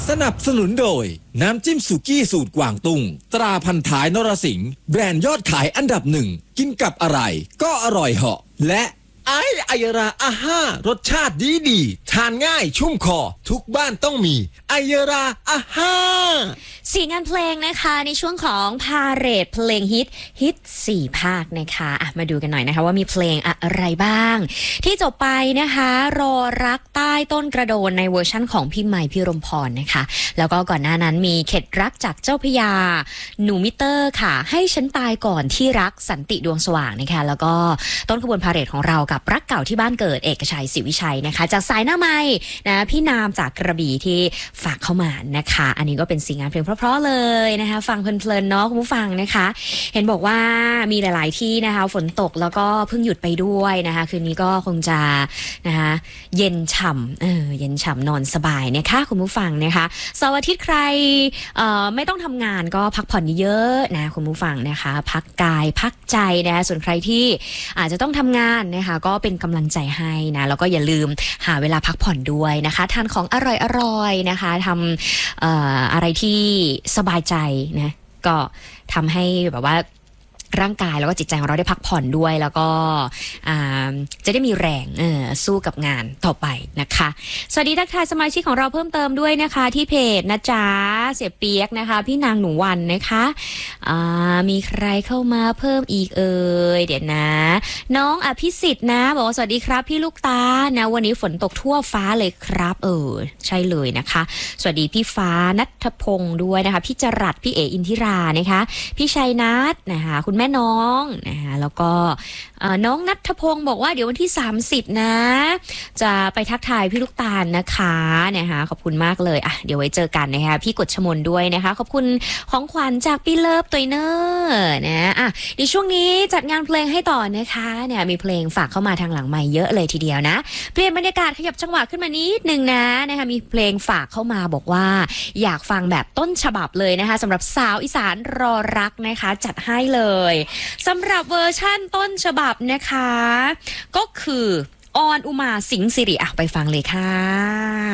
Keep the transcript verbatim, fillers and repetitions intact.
สนับสนุนโดยน้ำจิ้มสุกี้สูตรกวางตุ้งตราพันท้ายนรสิงห์แบรนด์ยอดขายอันดับหนึ่งกินกับอะไรก็อร่อยเหาะและไอไอยราอาห้ารสชาติดีดีทานง่ายชุ่มคอทุกบ้านต้องมีไอยราอาห้าสี่งานเพลงนะคะในช่วงของพาเหรดเพลงฮิตฮิตสี่ภาคนะคะอ่ะมาดูกันหน่อยนะคะว่ามีเพลงอะไรบ้างที่จบไปนะคะรอรักใต้ต้นกระโดนในเวอร์ชั่นของพี่ใหม่พี่รมพรนะคะแล้วก็ก่อนหน้านั้นมีเข็ดรักจากเจ้าพญาหนูมิเตอร์ค่ะให้ฉันตายก่อนที่รักสันติดวงสว่างนะคะแล้วก็ต้นขบวนพาเหรดของเรากับรักเก่าที่บ้านเกิดเอกชัยศรีวิชัยนะคะจากสายหน้าไม้นะพี่นามจากกระบี่ที่ฝากเข้ามานะคะอันนี้ก็เป็นสิ่งงานเพลงเพราะๆเลยนะคะฟังเพลินๆเนาะคุณผู้ฟังนะคะเห็นบอกว่ามีหลายๆที่นะคะฝนตกแล้วก็เพิ่งหยุดไปด้วยนะคะคืนนี้ก็คงจะนะคะเย็นฉ่ำเออเย็นฉ่ำนอนสบายนะคะคุณผู้ฟังนะคะเสาร์อาทิตย์ใครเอ่อไม่ต้องทำงานก็พักผ่อนเยอะนะคุณผู้ฟังนะคะพักกายพักใจนะคะส่วนใครที่อาจจะต้องทำงานนะคะก็เป็นกำลังใจให้นะแล้วก็อย่าลืมหาเวลาพักผ่อนด้วยนะคะทานของอร่อยๆนะคะทำเอ่ออะไรที่สบายใจนะก็ทำให้แบบว่าร่างกายแล้วก็จิตใจของเราได้พักผ่อนด้วยแล้วก็จะได้มีแรงสู้กับงานต่อไปนะคะสวัสดีทักทายสมาชิกของเราเพิ่มเติมด้วยนะคะที่เพจนะจ๊ะเสียเปียกนะคะพี่นางหนูวันนะคะมีใครเข้ามาเพิ่มอีกเอ่ยเดี๋ยวนะน้องอภิสิทธิ์นะบอกว่าสวัสดีครับพี่ลูกตานะวันนี้ฝนตกทั่วฟ้าเลยครับเออใช่เลยนะคะสวัสดีพี่ฟ้าณัฐพงศ์ด้วยนะคะพี่จรัสพี่เออินทิรานะคะพี่ชัยนัทนะคะคุณแม่น้องนะคะแล้วก็น้องณัฐพงศ์บอกว่าเดี๋ยววันที่สามสิบนะจะไปทักทายพี่ลูกตาลนะคะนะคะขอบคุณมากเลยอ่ะเดี๋ยวไว้เจอกันนะคะพี่กฎชมนด้วยนะคะขอบคุณของขวัญจากพี่เลิฟตัวเนอร์นะอ่ะในช่วงนี้จัดงานเพลงให้ต่อนะคะเนี่ยมีเพลงฝากเข้ามาทางหลังไมค์เยอะเลยทีเดียวนะเปลี่ยนบรรยากาศขยับจังหวะขึ้นมานิดนึงนะนะคะมีเพลงฝากเข้ามาบอกว่าอยากฟังแบบต้นฉบับเลยนะคะสำหรับสาวอีสานรอรักนะคะจัดให้เลยสำหรับเวอร์ชั่นต้นฉบับนะคะก็คือออนอุมาสิงห์สิริอ่ะไปฟังเลยค่ะ